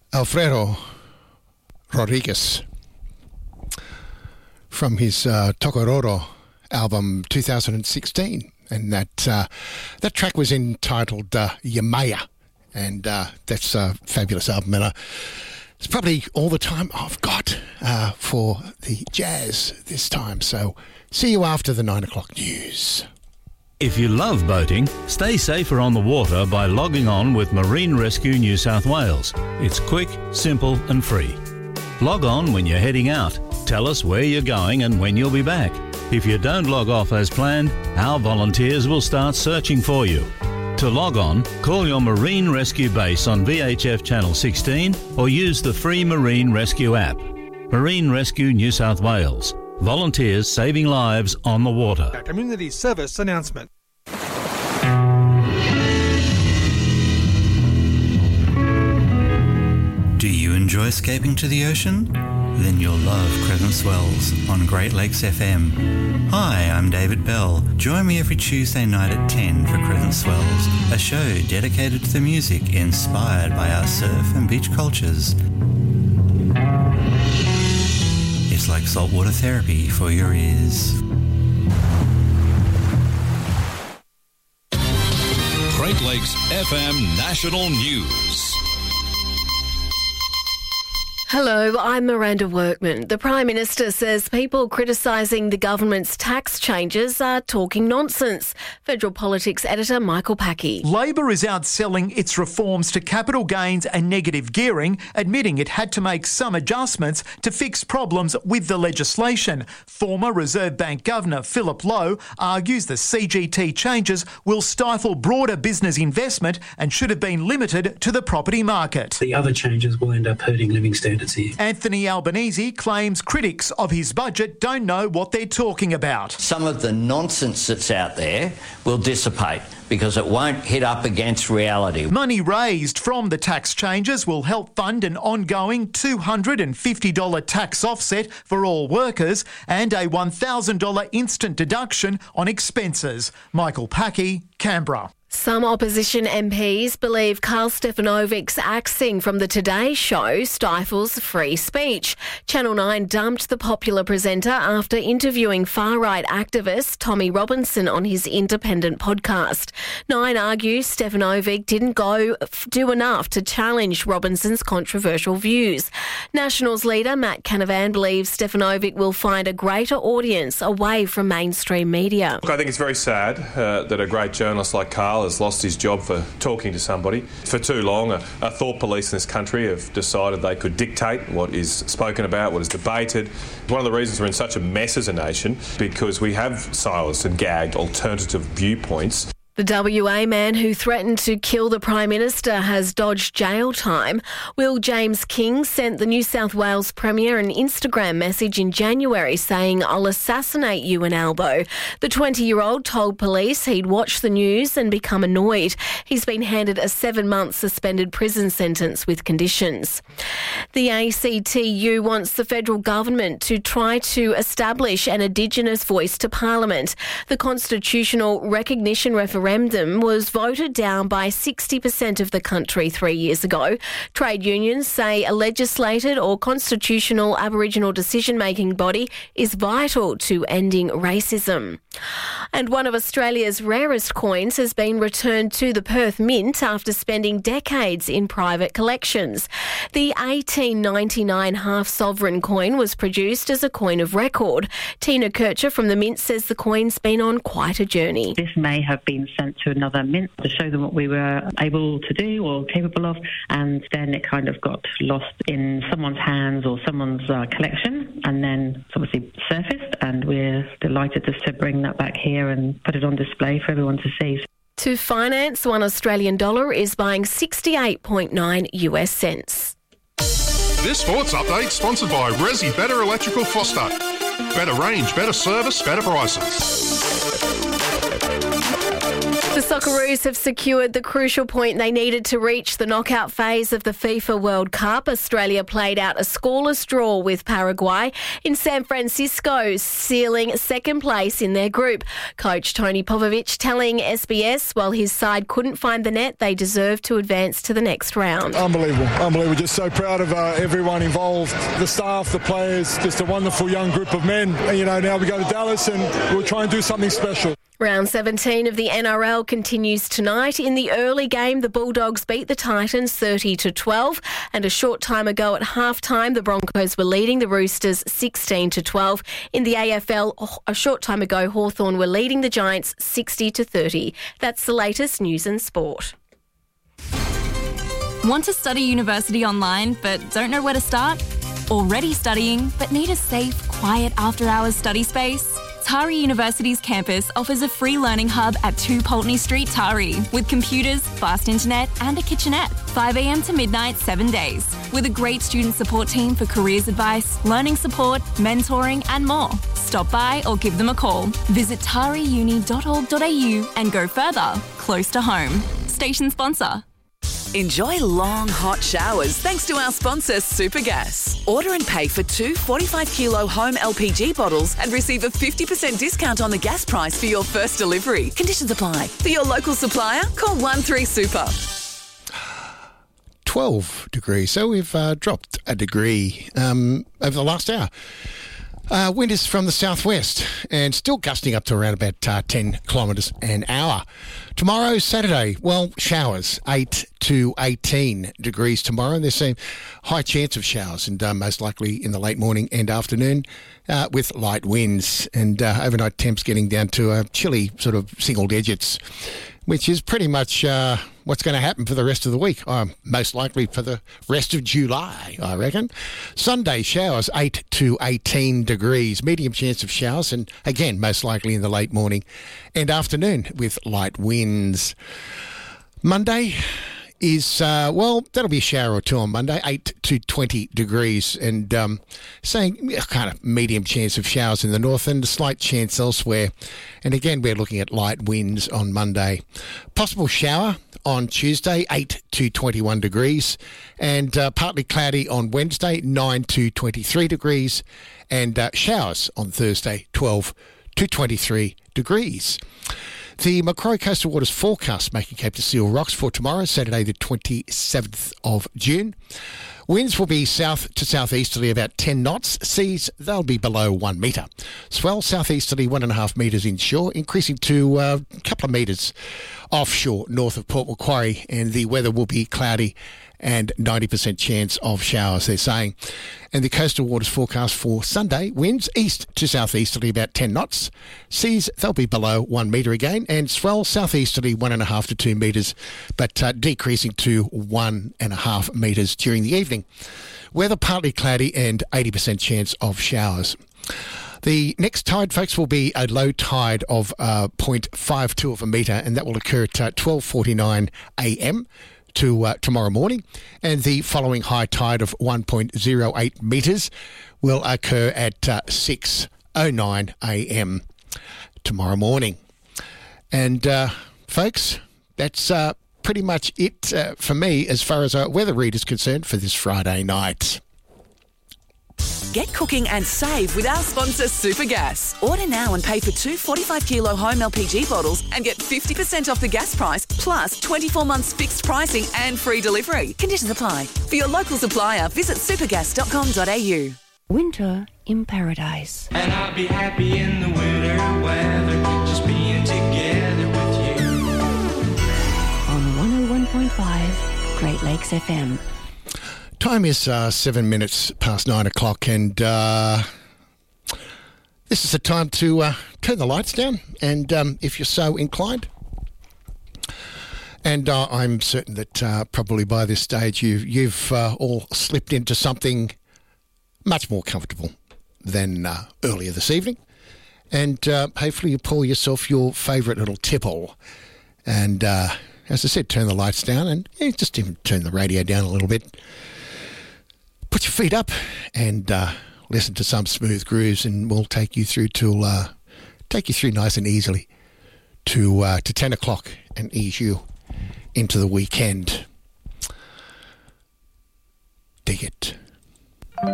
Alfredo Rodriguez from his Tokororo album 2016, and that track was entitled Yamaya, and that's a fabulous album, and it's probably all the time I've got for the jazz this time. So see you after the 9 o'clock news. If you love boating, stay safer on the water by logging on with Marine Rescue New South Wales. It's quick, simple and free. Log on when you're heading out. Tell us where you're going and when you'll be back. If you don't log off as planned, our volunteers will start searching for you. To log on, call your Marine Rescue base on VHF Channel 16 or use the free Marine Rescue app. Marine Rescue New South Wales. Volunteers saving lives on the water. A community service announcement. Do you enjoy escaping to the ocean? Then you'll love Crescent Swells on Great Lakes FM. Hi, I'm David Bell. Join me every Tuesday night at 10 for Crescent Swells, a show dedicated to the music inspired by our surf and beach cultures. It's like saltwater therapy for your ears. Great Lakes FM National News. Hello, I'm Miranda Workman. The Prime Minister says people criticising the government's tax changes are talking nonsense. Federal Politics Editor Michael Packey. Labor is outselling its reforms to capital gains and negative gearing, admitting it had to make some adjustments to fix problems with the legislation. Former Reserve Bank Governor Philip Lowe argues the CGT changes will stifle broader business investment and should have been limited to the property market. The other changes will end up hurting living standards here. Anthony Albanese claims critics of his budget don't know what they're talking about. Some of the nonsense that's out there will dissipate because it won't hit up against reality. Money raised from the tax changes will help fund an ongoing $250 tax offset for all workers and a $1,000 instant deduction on expenses. Michael Packey, Canberra. Some opposition MPs believe Karl Stefanovic's axing from the Today Show stifles free speech. Channel 9 dumped the popular presenter after interviewing far-right activist Tommy Robinson on his independent podcast. 9 argues Stefanovic didn't do enough to challenge Robinson's controversial views. Nationals leader Matt Canavan believes Stefanovic will find a greater audience away from mainstream media. Look, I think it's very sad that a great journalist like Karl has lost his job for talking to somebody. For too long, a thought police in this country have decided they could dictate what is spoken about, what is debated. One of the reasons we're in such a mess as a nation, because we have silenced and gagged alternative viewpoints. The WA man who threatened to kill the Prime Minister has dodged jail time. Will James King sent the New South Wales Premier an Instagram message in January saying, "I'll assassinate you in Albo." The 20-year-old told police he'd watched the news and become annoyed. He's been handed a 7-month suspended prison sentence with conditions. The ACTU wants the federal government to try to establish an Indigenous voice to Parliament. The constitutional recognition referendum was voted down by 60% of the country 3 years ago. Trade unions say a legislated or constitutional Aboriginal decision-making body is vital to ending racism. And one of Australia's rarest coins has been returned to the Perth Mint after spending decades in private collections. The 1899 half-sovereign coin was produced as a coin of record. Tina Kircher from the Mint says the coin's been on quite a journey. This may have been sent to another mint to show them what we were able to do or capable of, and then it kind of got lost in someone's hands or someone's collection, and then it's obviously surfaced, and we're delighted just to bring that back here and put it on display for everyone to see. To finance, $1 Australian is buying 68.9 US cents. This sports update sponsored by Resi Better Electrical Froster. Better range, better service, better prices. The Socceroos have secured the crucial point they needed to reach the knockout phase of the FIFA World Cup. Australia played out a scoreless draw with Paraguay in San Francisco, sealing second place in their group. Coach Tony Popovic telling SBS while his side couldn't find the net, they deserve to advance to the next round. Unbelievable. Just so proud of everyone involved, the staff, the players, just a wonderful young group of men. And, now we go to Dallas and we'll try and do something special. Round 17 of the NRL continues tonight. In the early game, the Bulldogs beat the Titans 30-12, and a short time ago at halftime, the Broncos were leading the Roosters 16-12. In the AFL, a short time ago, Hawthorn were leading the Giants 60-30. That's the latest news and sport. Want to study university online but don't know where to start? Already studying but need a safe, quiet after-hours study space? Tari University's campus offers a free learning hub at 2 Pulteney Street, Tari, with computers, fast internet and a kitchenette. 5 a.m. to midnight, 7 days. With a great student support team for careers advice, learning support, mentoring and more. Stop by or give them a call. Visit tariuni.org.au and go further, close to home. Station sponsor. Enjoy long, hot showers thanks to our sponsor, Supergas. Order and pay for 2 45-kilo home LPG bottles and receive a 50% discount on the gas price for your first delivery. Conditions apply. For your local supplier, call 13SUPER. 12 degrees, so we've dropped a degree over the last hour. Wind is from the southwest and still gusting up to around about 10 kilometres an hour. Tomorrow, Saturday, showers, 8 to 18 degrees tomorrow. There's a high chance of showers and most likely in the late morning and afternoon with light winds, and overnight temps getting down to a chilly sort of single digits, which is pretty much what's going to happen for the rest of the week, most likely for the rest of July, I reckon. Sunday, showers, 8 to 18 degrees, medium chance of showers, and again, most likely in the late morning and afternoon with light winds. Monday is, that'll be a shower or two on Monday, 8 to 20 degrees, and saying kind of medium chance of showers in the north and a slight chance elsewhere. And again, we're looking at light winds on Monday. Possible shower on Tuesday, 8 to 21 degrees, and partly cloudy on Wednesday, 9 to 23 degrees, and showers on Thursday, 12 to 23 degrees. The Macquarie Coastal Waters forecast making Cape to Seal Rocks for tomorrow, Saturday the 27th of June. Winds will be south to southeasterly about 10 knots. Seas, they'll be below 1 metre. Swell southeasterly 1.5 metres inshore, increasing to a couple of metres offshore north of Port Macquarie, and the weather will be cloudy and 90% chance of showers, they're saying. And the coastal waters forecast for Sunday, winds east to southeasterly about 10 knots. Seas, they'll be below 1 metre again, and swell southeasterly 1.5 to 2 metres, but decreasing to 1.5 metres during the evening. Weather partly cloudy and 80% chance of showers. The next tide, folks, will be a low tide of 0.52 of a metre, and that will occur at 12:49 a.m. to tomorrow morning, and the following high tide of 1.08 metres will occur at 6:09 a.m. tomorrow morning. And folks, that's pretty much it for me as far as our weather read is concerned for this Friday night. Get cooking and save with our sponsor, Supergas. Order now and pay for 2 45-kilo home LPG bottles and get 50% off the gas price, plus 24 months fixed pricing and free delivery. Conditions apply. For your local supplier, visit supergas.com.au. Winter in paradise. And I'll be happy in the winter weather, just being together with you. On 101.5 Great Lakes FM. Time is 7 minutes past 9 o'clock, and this is the time to turn the lights down, and if you're so inclined. And I'm certain that probably by this stage you've all slipped into something much more comfortable than earlier this evening, and hopefully you pour yourself your favourite little tipple, and as I said, turn the lights down, and just even turn the radio down a little bit. Put your feet up and listen to some smooth grooves, and we'll take you through nice and easily to 10 o'clock and ease you into the weekend. Dig it.